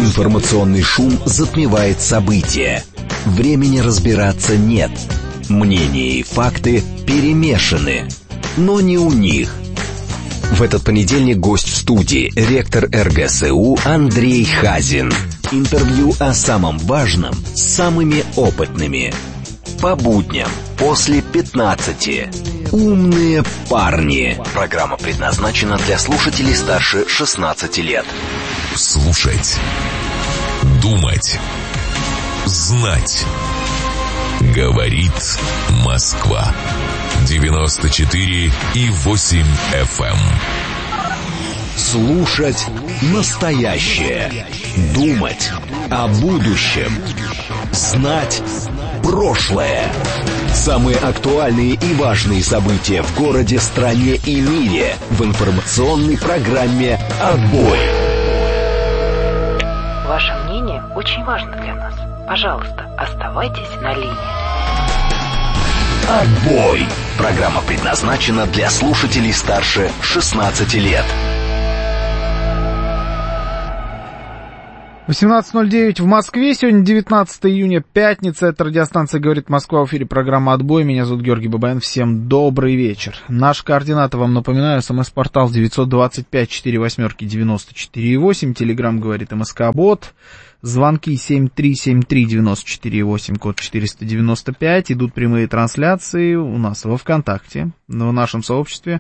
Информационный шум затмевает события. Времени разбираться нет. Мнения и факты перемешаны. Но не у них. В этот понедельник гость в студии, ректор РГСУ Андрей Хазин. Интервью о самом важном с самыми опытными. По будням после 15. Умные парни. Программа предназначена для слушателей старше 16 лет. Слушать. Думать. Знать. Говорит Москва. 94,8 FM. Слушать настоящее. Думать о будущем. Знать прошлое. Самые актуальные и важные события в городе, стране и мире в информационной программе «Отбой». Ваше мнение очень важно для нас. Пожалуйста, оставайтесь на линии. «Отбой». Программа предназначена для слушателей старше 16 лет. 18:09 в Москве. Сегодня 19 июня, пятница. Это радиостанция «Говорит Москва». В эфире программа «Отбой». Меня зовут Георгий Бабаян. Всем добрый вечер. Наши координаты вам напоминаю. СМС-портал 925-48-94-8. Телеграм «Говорит МСК-бот». Звонки 7373-94-8, код 495. Идут прямые трансляции у нас во ВКонтакте, в нашем сообществе.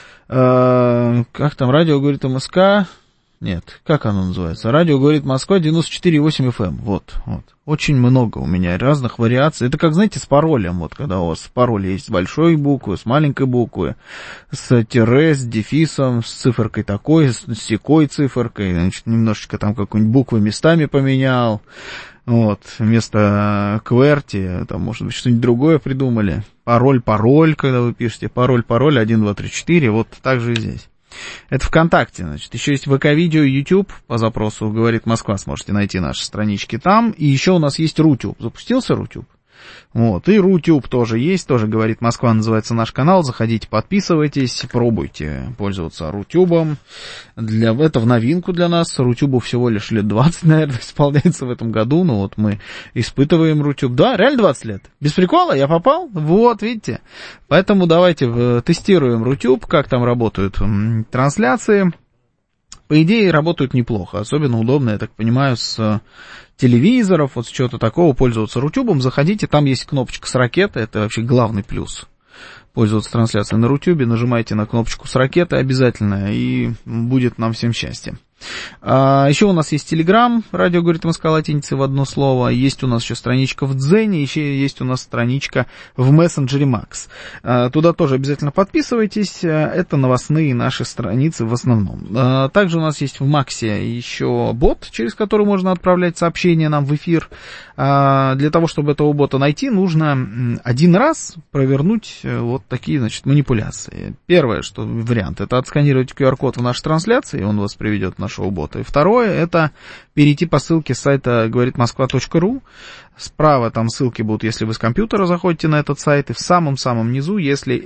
Как там, радио «Говорит МСК». Нет, как оно называется? Радио «Говорит Москва», 94,8 FM. Вот. Очень много у меня разных вариаций. Это как, знаете, с паролем. Вот когда у вас пароль есть с большой буквы, с маленькой буквы, с тире, с дефисом, с циферкой такой, с секой циферкой. Значит, немножечко там какую-нибудь букву местами поменял. Вот, вместо QWERTY, там, может быть, что-нибудь другое придумали. Пароль, когда вы пишете. Пароль, 1, 2, 3, 4. Вот так же и здесь. Это ВКонтакте, значит. Еще есть ВК-видео, YouTube, по запросу «Говорит Москва», сможете найти наши странички там. И еще у нас есть Рутюб. Запустился Рутюб? Вот, и Рутюб тоже есть, тоже «Говорит Москва» называется наш канал. Заходите, подписывайтесь, пробуйте пользоваться Рутюбом. Это в новинку для нас. Рутюбу всего лишь лет 20, наверное, исполняется в этом году. Ну вот мы испытываем Рутюб. Да, реально 20 лет. Без прикола, я попал. Вот, видите. Поэтому давайте тестируем Рутюб, как там работают трансляции. По идее, работают неплохо. Особенно удобно, я так понимаю, с телевизоров, вот с чего-то такого, пользоваться Рутюбом. Заходите, там есть кнопочка с ракеты, это вообще главный плюс. Пользоваться трансляцией на Рутюбе, нажимайте на кнопочку с ракеты обязательно, и будет нам всем счастье. Еще у нас есть Телеграм, радио «Говорит Москва» латиницей в одно слово. Есть у нас еще страничка в Дзене, еще есть у нас страничка в мессенджере Макс. Туда тоже обязательно подписывайтесь. Это новостные наши страницы в основном. Также у нас есть в Максе еще бот, через который можно отправлять сообщения нам в эфир. Для того, чтобы этого бота найти, нужно один раз провернуть вот такие, значит, манипуляции. Первое, что вариант, это отсканировать QR-код в нашей трансляции, и он вас приведет в наш бота. И второе, это перейти по ссылке с сайта говоритмосква.ру. Справа там ссылки будут, если вы с компьютера заходите на этот сайт, и в самом-самом низу, если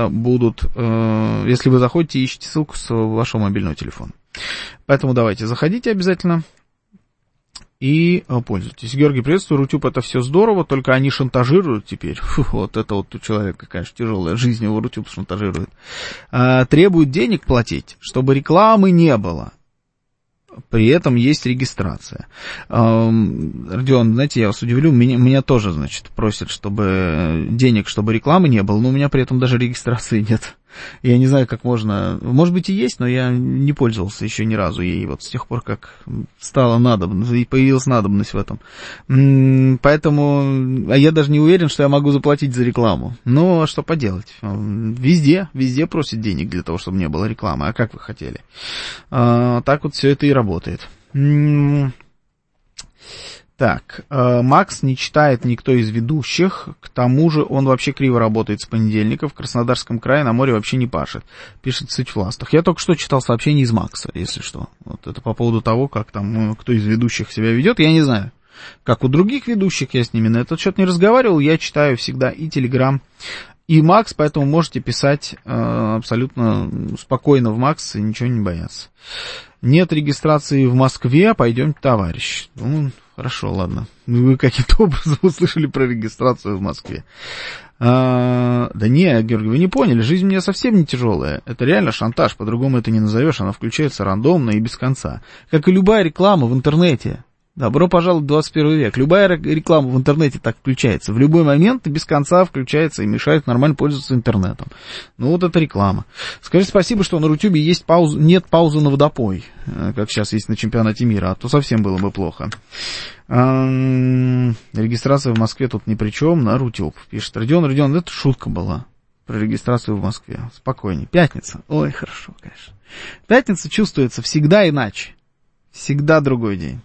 вы заходите и ищете ссылку с вашего мобильного телефона. Поэтому давайте, заходите обязательно и пользуйтесь. Георгий, приветствую. Рутюб — это все здорово, только они шантажируют теперь. Вот это вот у человека, конечно, тяжелая жизнь, его Рутюб шантажирует. Требуют денег платить, чтобы рекламы не было. При этом есть регистрация. Родион, знаете, я вас удивлю, меня тоже, значит, просят, чтобы денег, чтобы рекламы не было, но у меня при этом даже регистрации нет. Я не знаю, как можно... Может быть, и есть, но я не пользовался еще ни разу ей. Вот с тех пор, как стало надобно, и появилась надобность в этом. Поэтому я даже не уверен, что я могу заплатить за рекламу. Но что поделать? Везде просят денег для того, чтобы не было рекламы. А как вы хотели? Так вот все это и работает. Так, Макс не читает никто из ведущих, к тому же он вообще криво работает с понедельника, в Краснодарском крае на море вообще не пашет, пишет Сыч в Ластах. Я только что читал сообщение из Макса, если что. Вот это по поводу того, как там кто из ведущих себя ведет, я не знаю. Как у других ведущих, я с ними на этот счет не разговаривал, я читаю всегда и Телеграм, и Макс, поэтому можете писать абсолютно спокойно в Макс и ничего не бояться. Нет регистрации в Москве, пойдемте, товарищ. Ну, хорошо, ладно. Вы каким-то образом услышали про регистрацию в Москве. Да не, Георгий, вы не поняли, жизнь у меня совсем не тяжелая. Это реально шантаж, по-другому это не назовешь, она включается рандомно и без конца. Как и любая реклама в интернете. Добро пожаловать в 21 век. Любая реклама в интернете так включается. В любой момент и без конца включается и мешает нормально пользоваться интернетом. Ну вот это реклама. Скажи спасибо, что на Рутюбе есть нет паузы на водопой, как сейчас есть на чемпионате мира, а то совсем было бы плохо. Регистрация в Москве тут ни при чем, на Рутюб. Пишет Родион, это шутка была про регистрацию в Москве. Спокойней. Пятница. Ой, хорошо, конечно. Пятница чувствуется всегда иначе. Всегда другой день.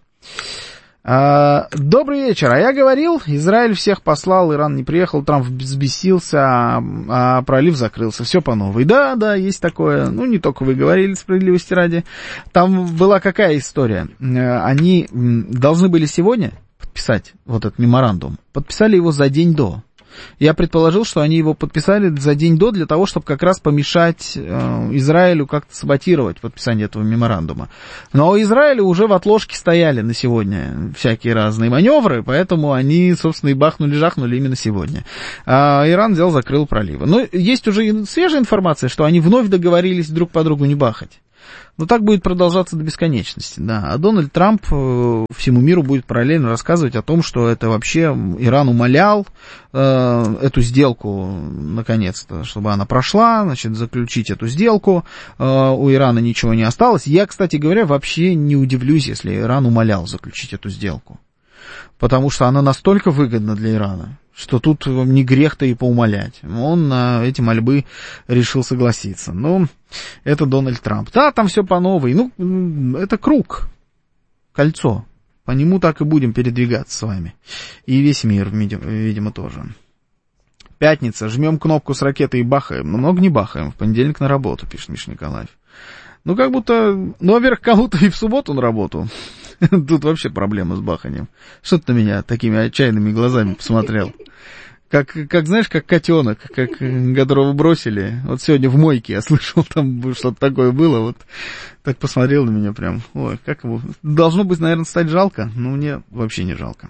Добрый вечер. А я говорил, Израиль всех послал, Иран не приехал, Трамп взбесился, а пролив закрылся. Все по новой. Да, есть такое. Ну, не только вы говорили, справедливости ради. Там была какая история? Они должны были сегодня подписать вот этот меморандум. Подписали его за день до. Я предположил, что они его подписали за день до, для того, чтобы как раз помешать Израилю как-то саботировать подписание этого меморандума. Но у Израиля уже в отложке стояли на сегодня всякие разные маневры, поэтому они, собственно, и бахнули-жахнули именно сегодня. А Иран взял, закрыл проливы. Но есть уже и свежая информация, что они вновь договорились друг по другу не бахать. Но так будет продолжаться до бесконечности, да. А Дональд Трамп всему миру будет параллельно рассказывать о том, что это вообще Иран умолял эту сделку, наконец-то, чтобы она прошла, значит, заключить эту сделку. У Ирана ничего не осталось. Я, кстати говоря, вообще не удивлюсь, если Иран умолял заключить эту сделку. Потому что она настолько выгодна для Ирана, что тут не грех-то и поумолять. Он на эти мольбы решил согласиться. Ну, это Дональд Трамп. Да, там все по новой. Ну, это круг, кольцо. По нему так и будем передвигаться с вами. И весь мир, видимо, тоже. Пятница. Жмем кнопку с ракетой и бахаем. Но много не бахаем. В понедельник на работу, пишет Миша Николаев. Ну, как будто, ну, во-первых, кому-то и в субботу на работу. Тут вообще проблема с баханием. Что ты на меня такими отчаянными глазами посмотрел? Как знаешь, как котенок, которого бросили. Вот сегодня в мойке я слышал, там что-то такое было. Вот так посмотрел на меня прям. Ой, как его... Должно быть, наверное, стать жалко, но мне вообще не жалко.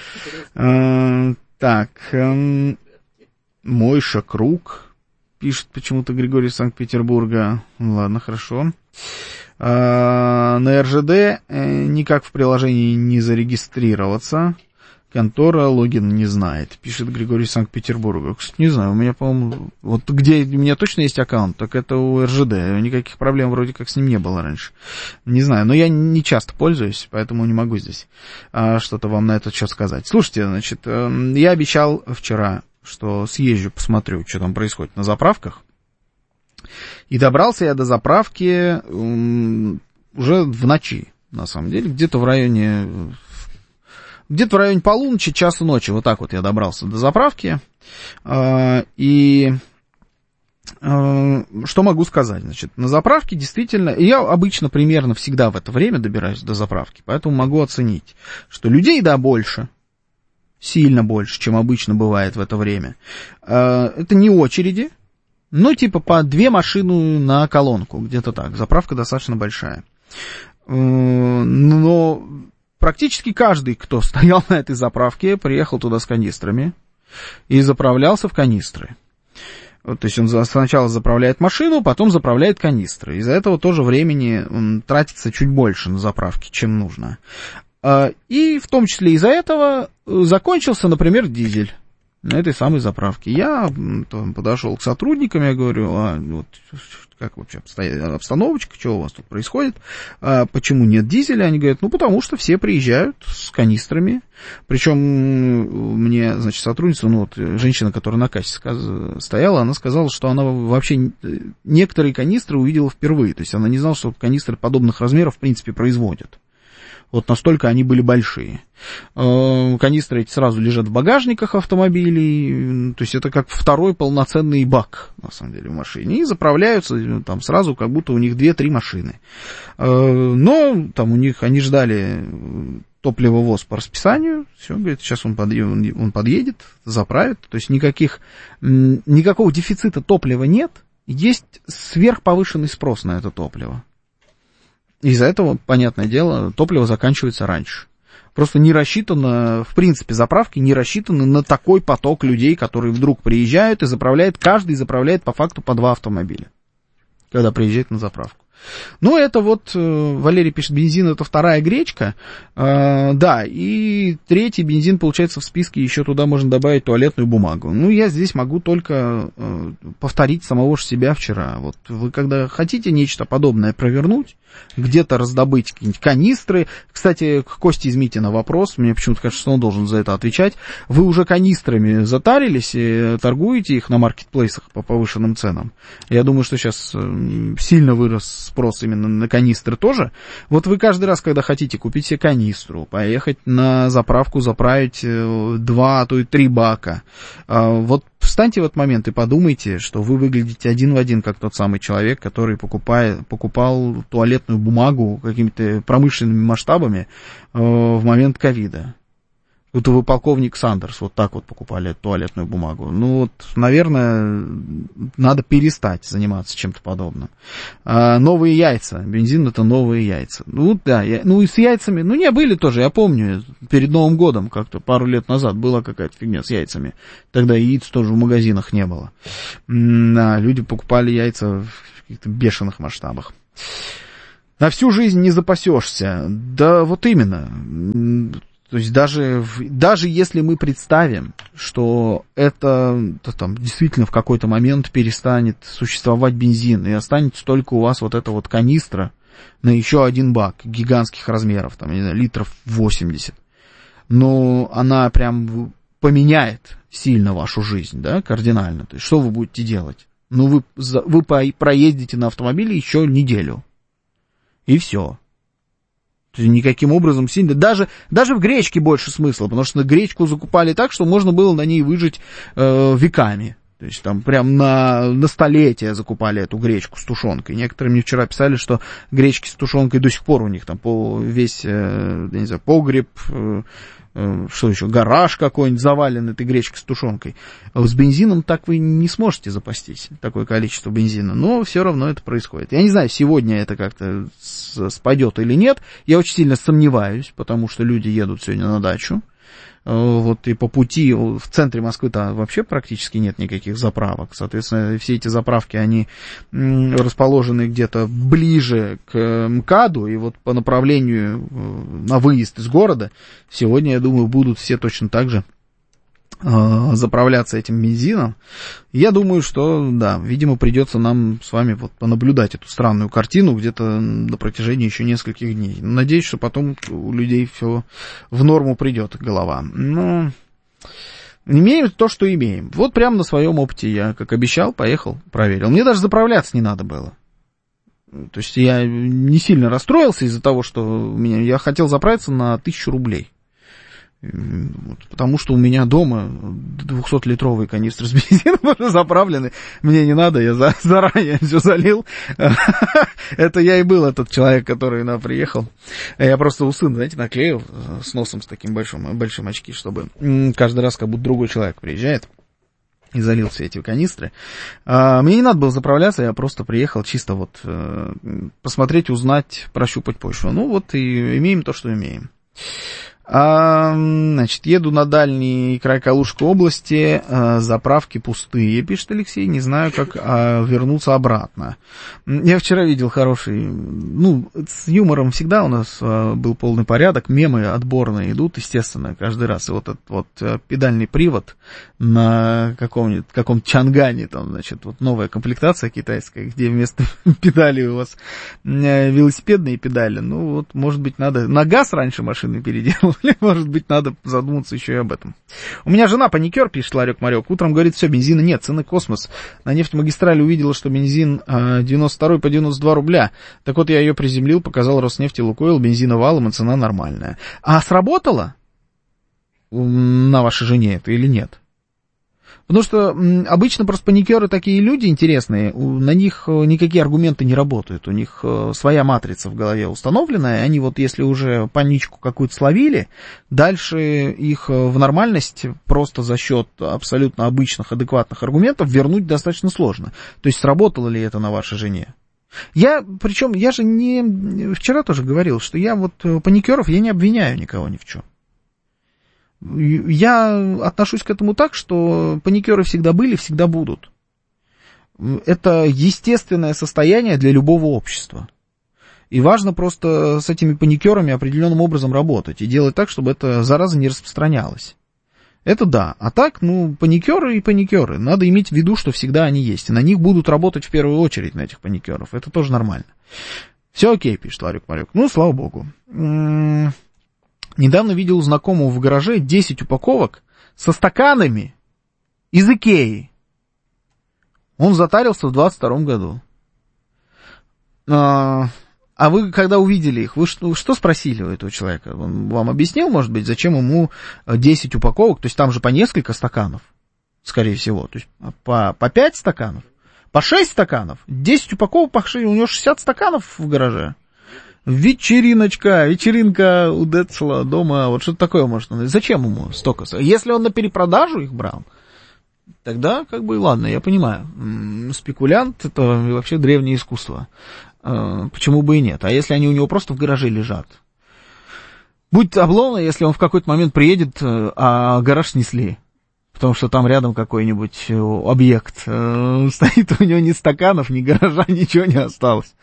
Так, Мойша Круг, пишет почему-то Григорий из Санкт-Петербурга. Ладно, хорошо. На РЖД никак в приложении не зарегистрироваться. Контора логин не знает, пишет Григорий из Санкт-Петербурга. Не знаю, у меня, по-моему, вот где у меня точно есть аккаунт, так это у РЖД. Никаких проблем вроде как с ним не было раньше. Не знаю, но я не часто пользуюсь, поэтому не могу здесь что-то вам на этот счет сказать. Слушайте, значит, я обещал вчера, что съезжу, посмотрю, что там происходит на заправках. И добрался я до заправки уже в ночи, на самом деле, где-то в районе полуночи, часа ночи, вот так вот я добрался до заправки. И что могу сказать? Значит, на заправке действительно, я обычно примерно всегда в это время добираюсь до заправки, поэтому могу оценить, что людей, да, больше, сильно больше, чем обычно бывает в это время. Это не очереди, но типа по 2 машины на колонку, где-то так. Заправка достаточно большая. Но практически каждый, кто стоял на этой заправке, приехал туда с канистрами и заправлялся в канистры. Вот, то есть он сначала заправляет машину, потом заправляет канистры. Из-за этого тоже времени тратится чуть больше на заправке, чем нужно. И в том числе из-за этого закончился, например, дизель на этой самой заправке. Я подошел к сотрудникам, я говорю, вот как вообще обстановочка, что у вас тут происходит, почему нет дизеля? Они говорят, ну, потому что все приезжают с канистрами, причем мне, значит, сотрудница, ну, вот, женщина, которая на кассе стояла, она сказала, что она вообще некоторые канистры увидела впервые, то есть она не знала, что канистры подобных размеров, в принципе, производят. Вот настолько они были большие. Канистры эти сразу лежат в багажниках автомобилей, то есть это как второй полноценный бак, на самом деле, в машине, и заправляются там сразу, как будто у них 2-3 машины. Но там у них, они ждали топливовоз по расписанию, все, говорит, сейчас он подъедет, заправит, то есть никакого дефицита топлива нет, есть сверхповышенный спрос на это топливо. Из-за этого, понятное дело, топливо заканчивается раньше. Просто не рассчитано, в принципе, заправки не рассчитаны на такой поток людей, которые вдруг приезжают и заправляют, каждый заправляет по факту по 2 автомобиля, когда приезжает на заправку. Ну, это вот, Валерий пишет, бензин это вторая гречка, да, и третий бензин, получается, в списке, еще туда можно добавить туалетную бумагу. Ну, я здесь могу только повторить самого же себя вчера. Вот вы, когда хотите нечто подобное провернуть, где-то раздобыть какие-нибудь канистры. Кстати, к Косте из Митина вопрос, мне почему-то кажется, что он должен за это отвечать. Вы уже канистрами затарились и торгуете их на маркетплейсах по повышенным ценам? Я думаю, что сейчас сильно вырос спрос именно на канистры тоже. Вот вы каждый раз, когда хотите купить себе канистру, поехать на заправку, заправить 2, а то и 3 бака, вот встаньте в этот момент и подумайте, что вы выглядите один в один, как тот самый человек, который покупал туалетную бумагу какими-то промышленными масштабами в момент ковида. Вот вы, полковник Сандерс, вот так вот покупали туалетную бумагу. Ну вот, наверное, надо перестать заниматься чем-то подобным. Новые яйца. Бензин — это новые яйца. Ну да, ну и с яйцами, ну не были тоже, я помню, перед Новым годом, как-то пару лет назад была какая-то фигня с яйцами. Тогда яиц тоже в магазинах не было. Да, люди покупали яйца в каких-то бешеных масштабах. На всю жизнь не запасешься. Да вот именно. То есть даже если мы представим, что это там, действительно в какой-то момент перестанет существовать бензин, и останется только у вас вот эта вот канистра на еще один бак гигантских размеров, там, не знаю, литров 80, но она прям поменяет сильно вашу жизнь, да, кардинально. То есть что вы будете делать? Ну, вы проездите на автомобиле еще неделю, и все. Никаким образом сильно. Даже в гречке больше смысла, потому что гречку закупали так, что можно было на ней выжить веками. То есть там прям на столетия закупали эту гречку с тушенкой. Некоторые мне вчера писали, что гречки с тушенкой до сих пор у них там весь, я не знаю, погреб, что еще, гараж какой-нибудь завален этой гречкой с тушенкой. А с бензином так вы не сможете запастись, такое количество бензина, но все равно это происходит. Я не знаю, сегодня это как-то спадет или нет, я очень сильно сомневаюсь, потому что люди едут сегодня на дачу. Вот и по пути в центре Москвы-то вообще практически нет никаких заправок. Соответственно, все эти заправки, они расположены где-то ближе к МКАДу, и вот по направлению на выезд из города сегодня, я думаю, будут все точно так же заправляться этим бензином. Я думаю, что, да, видимо, придется нам с вами вот понаблюдать эту странную картину где-то на протяжении еще нескольких дней. Надеюсь, что потом у людей все в норму придет голова. Но имеем то, что имеем. Вот прямо на своем опыте я, как обещал, поехал, проверил. Мне даже заправляться не надо было. То есть я не сильно расстроился из-за того, что я хотел заправиться на 1000 рублей. Вот, потому что у меня дома 200-литровые канистры с бензином уже заправлены, мне не надо, я заранее все залил. Это я и был этот человек, который приехал. Я просто у сына, знаете, наклеил с носом с таким большим очки, чтобы каждый раз как будто другой человек приезжает. И залил все эти канистры. Мне не надо было заправляться, я просто приехал чисто вот посмотреть, узнать, прощупать почву. Ну вот и имеем то, что имеем. Значит, еду на дальний край Калужской области, заправки пустые, пишет Алексей, не знаю, как вернуться обратно. Я вчера видел хороший, с юмором всегда у нас был полный порядок, мемы отборные идут, естественно, каждый раз. И вот этот вот педальный привод на каком-то Чангане, там, значит, вот новая комплектация китайская, где вместо педалей у вас велосипедные педали, ну вот, может быть, надо на газ раньше машины переделать. Может быть, надо задуматься еще и об этом. У меня жена паникер, пишет Ларек-Марек. Утром говорит, все, бензина нет, цены космос. На нефтемагистрали увидела, что бензин 92 по 92 рубля. Так вот, я ее приземлил, показал Роснефть и Лукойл, бензина валом, и цена нормальная. А сработало на вашей жене это или нет? Потому что обычно просто паникеры такие люди интересные, на них никакие аргументы не работают, у них своя матрица в голове установленная, они вот если уже паничку какую-то словили, дальше их в нормальность просто за счет абсолютно обычных, адекватных аргументов вернуть достаточно сложно. То есть сработало ли это на вашей жене? Причем я же не вчера тоже говорил, что я вот паникеров, я не обвиняю никого ни в чем. Я отношусь к этому так, что паникеры всегда были, всегда будут. Это естественное состояние для любого общества. И важно просто с этими паникерами определенным образом работать и делать так, чтобы эта зараза не распространялась. Это да. А так, паникеры и паникеры. Надо иметь в виду, что всегда они есть. И на них будут работать в первую очередь, на этих паникеров. Это тоже нормально. Все окей, пишет Ларек-Марек. Слава богу. Недавно видел у знакомого в гараже 10 упаковок со стаканами из Икеи. Он затарился в 22 году. А вы, когда увидели их, вы что спросили у этого человека? Он вам объяснил, может быть, зачем ему 10 упаковок? То есть там же по несколько стаканов, скорее всего. То есть по 5 стаканов, по 6 стаканов. 10 упаковок, по 6, у него 60 стаканов в гараже. Вечеринка у Децла дома, вот что-то такое может. Зачем ему столько? Если он на перепродажу их брал, тогда ладно, я понимаю. Спекулянт — это вообще древнее искусство. Почему бы и нет? А если они у него просто в гараже лежат? Будет обломно, если он в какой-то момент приедет, а гараж снесли. Потому что там рядом какой-нибудь объект стоит, у него ни стаканов, ни гаража, ничего не осталось.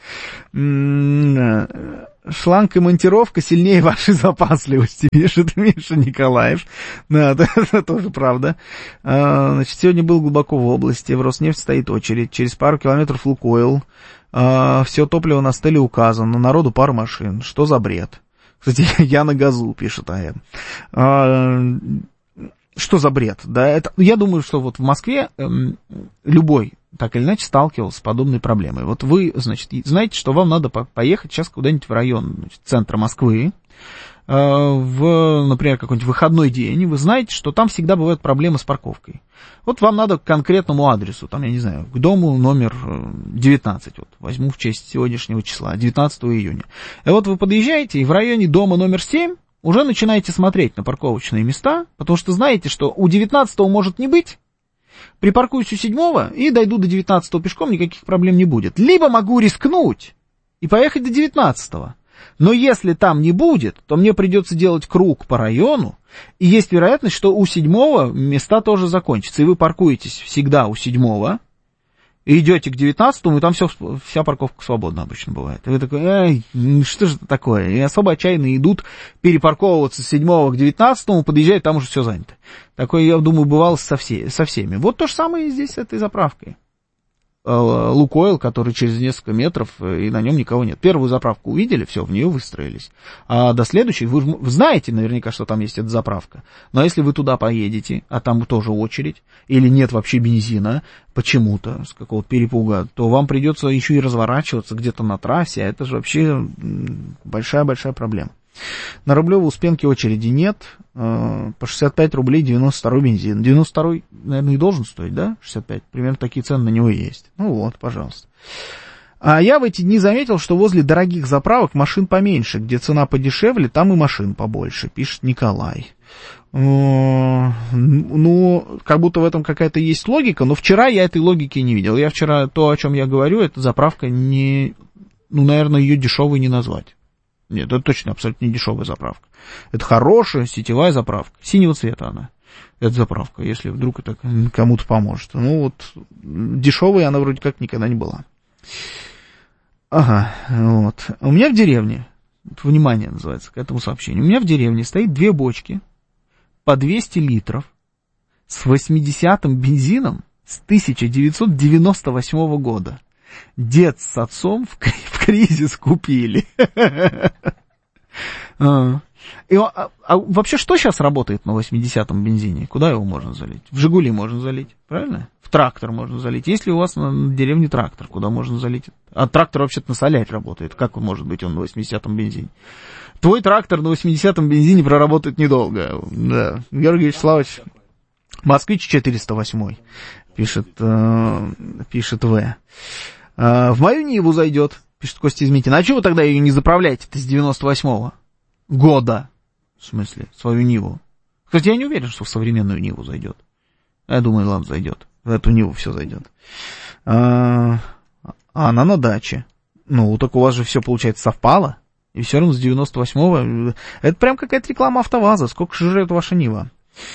Шланг и монтировка сильнее вашей запасливости, пишет Миша Николаев. Да, это тоже правда. Значит, сегодня был глубоко в области, в Роснефть стоит очередь, через пару километров Лукойл, все топливо на стеле указано, народу пару машин. Что за бред? Кстати, я на газу, пишет АМ. Что за бред? Да, я думаю, что вот в Москве любой так или иначе сталкивался с подобной проблемой. Вот вы, значит, знаете, что вам надо поехать сейчас куда-нибудь в район центра Москвы, например, какой-нибудь выходной день, и вы знаете, что там всегда бывают проблемы с парковкой. Вот вам надо к конкретному адресу, там, я не знаю, к дому номер 19, вот, возьму в честь сегодняшнего числа, 19 июня. И вот вы подъезжаете, и в районе дома номер 7 уже начинаете смотреть на парковочные места, потому что знаете, что у 19-го может не быть, припаркуюсь у 7-го и дойду до 19-го пешком, никаких проблем не будет. Либо могу рискнуть и поехать до 19-го. Но если там не будет, то мне придется делать круг по району, и есть вероятность, что у 7-го места тоже закончатся, и вы паркуетесь всегда у 7-го, и идете к 19-му, и там вся парковка свободна обычно бывает. И вы такой, что же это такое? И особо отчаянно идут перепарковываться с 7-го к 19-му, подъезжают, там уже все занято. Такое, я думаю, бывало со всеми. Вот то же самое и здесь с этой заправкой. Лукойл, который через несколько метров, и на нем никого нет. Первую заправку увидели, все, в нее выстроились. А до следующей, вы знаете наверняка, что там есть эта заправка. Но если вы туда поедете, а там тоже очередь, или нет вообще бензина, почему-то, с какого-то перепуга, то вам придется еще и разворачиваться где-то на трассе, а это же вообще большая-большая проблема. На Рублево-Успенке очереди нет, по 65 рублей 92-й бензин. 92-й, наверное, и должен стоить, да? 65, примерно такие цены на него есть. Пожалуйста. А я в эти дни заметил, что возле дорогих заправок машин поменьше, где цена подешевле, там и машин побольше, пишет Николай. Как будто в этом какая-то есть логика, но вчера я этой логики не видел. Я вчера, то, о чем я говорю, эта заправка наверное, ее дешевой не назвать. Нет, это точно абсолютно не дешевая заправка. Это хорошая сетевая заправка. Синего цвета она. Это заправка, если вдруг это кому-то поможет. Дешевой она вроде как никогда не была. Ага, вот. У меня в деревне, внимание называется к этому сообщению, у меня в деревне стоит 2 бочки по 200 литров с 80-м бензином с 1998 года. Дед с отцом в кризис купили. Вообще, что сейчас работает на 80-м бензине? Куда его можно залить? В «Жигули» можно залить, правильно? В трактор можно залить. Есть ли у вас на деревне трактор, куда можно залить? А трактор вообще-то на солярь работает. Как может быть он на 80-м бензине? Твой трактор на 80-м бензине проработает недолго. Да. Георгий Вячеславович Москвич 408, пишет В. В мою Ниву зайдет, пишет Костя Измитин. А чего вы тогда ее не заправляете-то с 98-го года? В смысле, свою Ниву? Кстати, я не уверен, что в современную Ниву зайдет. Я думаю, ладно, зайдет. В эту Ниву все зайдет. А она на даче. Ну, так у вас же все, получается, совпало. И все равно с 98-го... Это прям какая-то реклама АвтоВАЗа. Сколько же жрет ваша Нива?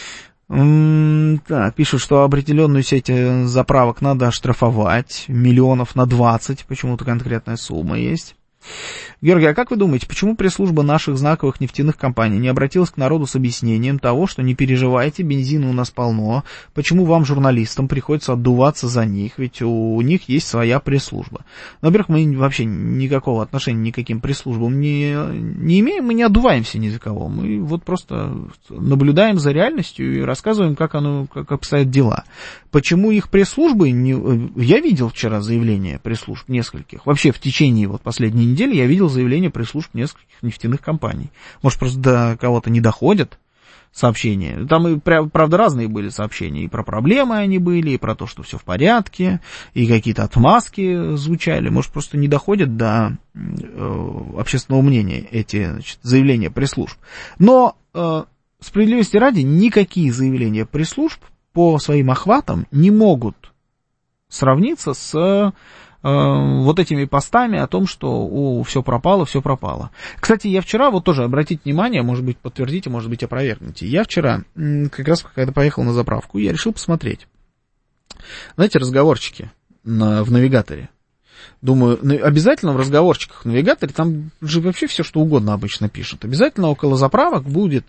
Так, пишут, что определенную сеть заправок надо оштрафовать. Миллионов на 20. Почему-то конкретная сумма есть. Георгий, а как вы думаете, почему пресс-служба наших знаковых нефтяных компаний не обратилась к народу с объяснением того, что не переживайте, бензина у нас полно, почему вам, журналистам, приходится отдуваться за них, ведь у них есть своя пресс-служба. Но, во-первых, мы вообще никакого отношения никаким пресс-службам не имеем, мы не отдуваемся ни за кого, мы вот просто наблюдаем за реальностью и рассказываем, как обстоят дела. Почему их пресс-службы не... Я видел вчера заявления пресс-служб нескольких, вообще в течение вот последней недели я видел заявления пресс-служб нескольких нефтяных компаний. Может, просто до кого-то не доходят сообщения. Там и, правда, разные были сообщения. И про проблемы они были, и про то, что все в порядке, и какие-то отмазки звучали. Может, просто не доходят до общественного мнения эти, значит, заявления пресс-служб. Но, справедливости ради, никакие заявления пресс-служб по своим охватам не могут сравниться с вот этими постами о том, что все пропало, все пропало. Кстати, я вчера, вот тоже обратите внимание, может быть, подтвердите, может быть, опровергните. Я вчера, как раз когда поехал на заправку, я решил посмотреть. Знаете, разговорчики в навигаторе. Думаю, обязательно в разговорчиках в навигаторе, там же вообще все, что угодно обычно пишут. Обязательно около заправок будет